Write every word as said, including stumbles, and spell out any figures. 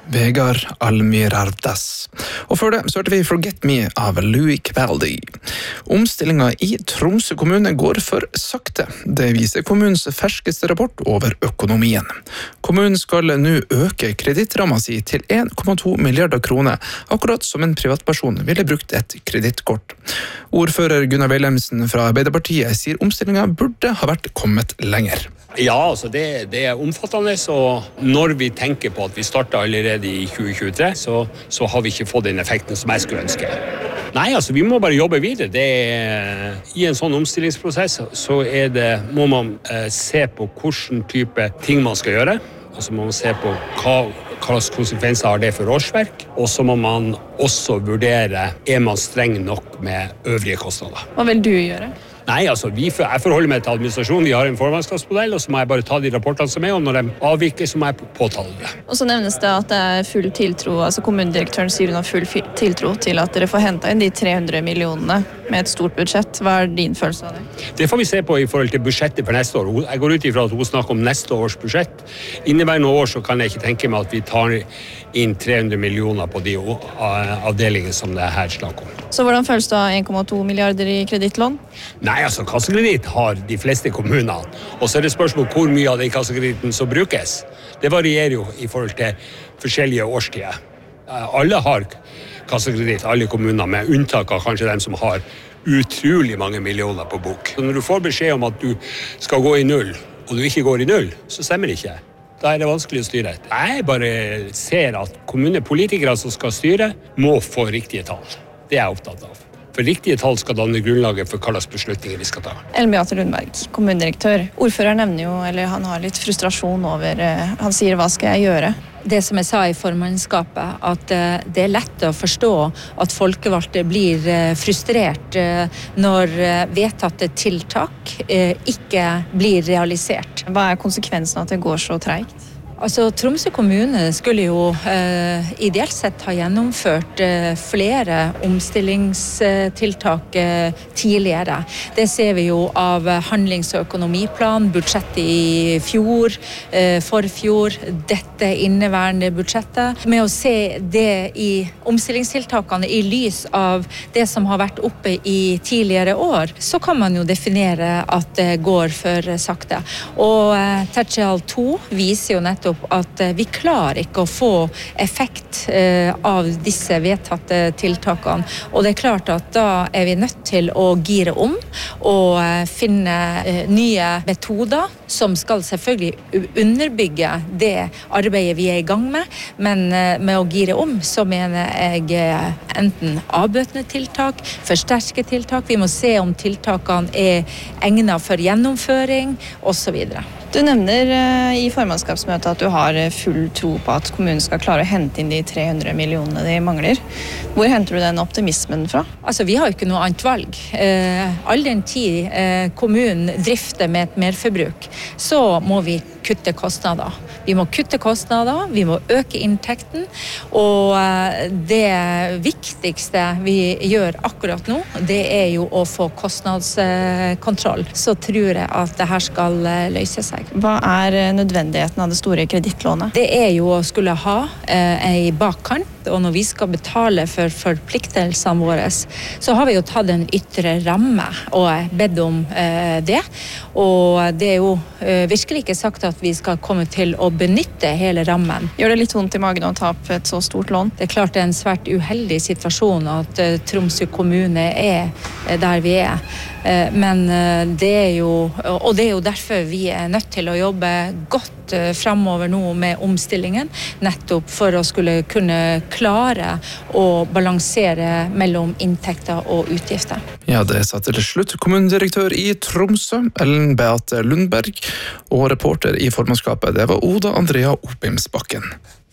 Vegard Almirardas. Og før det så hørte vi Forget Me av Louis Capaldi. Omstillingen i Tromsø kommune går for sakte. Det viser kommunens ferskeste rapport over økonomien. Kommunen skal nå øke kredittrammen si til en komma to milliarder kroner, akkurat som en privatperson ville brukt et kredittkort. Ordfører Gunnar Wilhelmsen fra Arbeiderpartiet sier omstillingen burde ha vært kommet lenger. Ja, altså det, det er omfattende, og når vi tenker på at vi starter allerede i tjue tjuetre, så, så har vi ikke fått den effekten som jeg skulle ønske. Nei, altså vi må bare jobbe videre. Det er, I en sånn omstillingsprosess så er det, må man eh, se på hvilken type ting man skal gjøre. Altså må man se på hva, hva slags konsekvenser har det for årsverk, og så må man også vurdere, er man streng nok med øvrige kostnader. Hva vil du gjøre? Nei, altså, vi, jeg forholder meg til administrasjonen. Vi har en formannskapsmodell, og så må jeg bare ta de rapportene som er, og når de avviker, så må jeg påtale det. Og så nevnes det at det er full tiltro, altså kommunedirektøren sier hun har full tiltro til at dere får hentet inn de tre hundre millionene med et stort budsjett. Hva er din følelse av det? Det får vi se på i forhold til budsjettet for neste år. Jeg går ut ifra at hun snakker om neste års budsjett. Inneværende år så kan jeg ikke tenke meg at vi tar inn tre hundre millioner på de avdelingene som det er her snakk om. Så hvordan føles det av en komma to milliarder i kredittlån? Nei, altså kassekreditt har de fleste kommunene, og så er det spørsmål hvor mye av den kassekreditten som brukes. Det varierer jo i forhold til forskjellige årstider. Alle har kassekreditt, alle kommuner, med unntak av kanskje dem som har utrolig mange millioner på bok. Så når du får beskjed om at du skal gå i null, og du ikke går i null, så stemmer det ikke. Da er det vanskelig å styre. Jeg bare ser at kommunepolitikere som skal styre, må få riktige tall. Det er jeg opptatt av. For riktige tall skal danne grunnlaget for hva slags beslutninger vi skal ta. Ellen Beate Lundberg, kommunedirektør. Ordføreren nevner jo, eller han har litt frustrasjon over, han sier hva skal jeg gjøre? Det som jeg sa i formannskapet, at det er lett å forstå at folkevalgte blir frustrert når vedtatte tiltak ikke blir realisert. Hva er konsekvensen av at det går så tregt? Altså, Tromsø kommune skulle jo eh, ideelt sett ha gjennomført eh, flere omstillingstiltak eh, tidligere. Det ser vi jo av handlings- og økonomiplan, budsjettet i fjor, eh, forfjor, dette inneværende budsjettet. Med å se det i omstillingstiltakene i lys av det som har vært oppe i tidligere år, så kan man jo definere at det går for sakte. Og eh, Tertial to viser jo nettopp at vi klarer ikke å få effekt av disse vedtatte tiltakene. Og det er klart at da er vi nødt til å gire om og finne nye metoder som skal selvfølgelig underbygge det arbeidet vi er i gang med. Men med å gire om så mener jeg enten avbøtende tiltak, forsterke tiltak. Vi må se om tiltakene er egnet for gjennomføring og så videre. Du nevner uh, i formannskapsmøtet at du har full tro på at kommunen skal klare å hente inn de tre hundre millionene de mangler. Hvor henter du den optimismen fra? Altså, vi har jo ikke noe annet valg. Uh, all den tid uh, kommunen drifter med et merforbruk, så må vi kutte kostnader. Vi må kutte kostnader, vi må øke inntekten, og uh, det viktigste vi gjør akkurat nå, det er jo å få kostnadskontroll. Så tror jeg at det her skal uh, løse seg. Hva er nødvendigheten av det store kredittlånet? Det er jo å skulle ha eh, en bakkant, og når vi skal betale for forpliktelsene våre, så har vi jo tatt en ytre ramme og bedt om eh, det. Og det er jo eh, virkelig ikke sagt at vi skal komme til å benytte hele rammen. Gjør det litt vondt i magen å ta opp et så stort lån? Det er klart det er en svært uheldig situasjon at eh, Tromsø kommune er eh, der vi er. Eh, men eh, det er jo, og det er jo derfor vi er nødt til å jobbe godt eh, fremover nå med omstillingen, nettopp for å skulle kunne klare å balansere mellom inntekter og utgifter. Ja, det sa til slutt kommunedirektør i Tromsø, Ellen Beate Lundberg, og reporter i formannskapet, det var Oda Andrea Opimsbakken.